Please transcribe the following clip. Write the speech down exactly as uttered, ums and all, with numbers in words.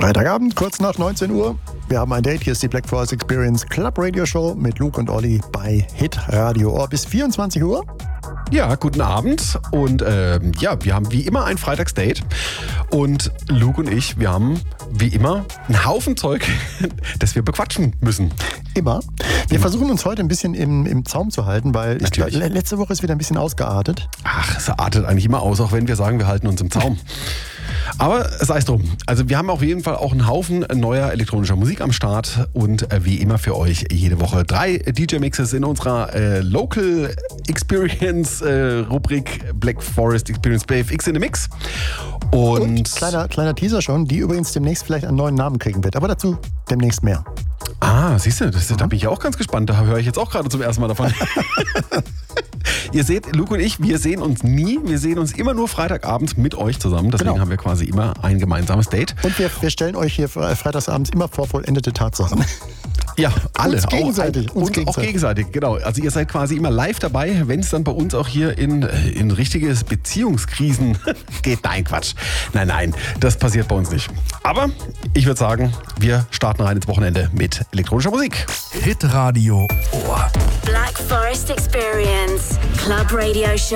Freitagabend, kurz nach neunzehn Uhr. Wir haben ein Date. Hier ist die Black Forest Experience Club Radio Show mit Luke und Olli bei Hit Radio Ohr bis vierundzwanzig Uhr. Ja, guten Abend. Und ähm, ja, wir haben wie immer ein Freitagsdate. Und Luke und ich, wir haben wie immer einen Haufen Zeug, das wir bequatschen müssen. Immer. Wir immer. versuchen uns heute ein bisschen im, im Zaum zu halten, weil ich glaub, letzte Woche ist wieder ein bisschen ausgeartet. Ach, es artet eigentlich immer aus, auch wenn wir sagen, wir halten uns im Zaum. Aber sei es drum. Also wir haben auf jeden Fall auch einen Haufen neuer elektronischer Musik am Start und äh, wie immer für euch jede Woche drei D J-Mixes in unserer äh, Local Experience äh, Rubrik Black Forest Experience B F X in the Mix. Und, und kleiner, kleiner Teaser schon, die übrigens demnächst vielleicht einen neuen Namen kriegen wird, aber dazu demnächst mehr. Ah, siehst du, das, da bin ich ja auch ganz gespannt, da höre ich jetzt auch gerade zum ersten Mal davon. Ihr seht, Luke und ich, wir sehen uns nie. Wir sehen uns immer nur Freitagabend mit euch zusammen. Deswegen genau. haben wir quasi immer ein gemeinsames Date. Und wir, wir stellen euch hier freitagsabends immer vor vollendete Tatsachen. Ja, alle. Uns gegenseitig. Auch, uns uns gegenseitig. auch gegenseitig, genau. Also ihr seid quasi immer live dabei, wenn es dann bei uns auch hier in, in richtiges Beziehungskrisen geht. Nein, Quatsch. Nein, nein, das passiert bei uns nicht. Aber ich würde sagen, wir starten rein ins Wochenende mit elektronischer Musik. Hit Radio Ohr. Black Forest Experience Club Radio Show.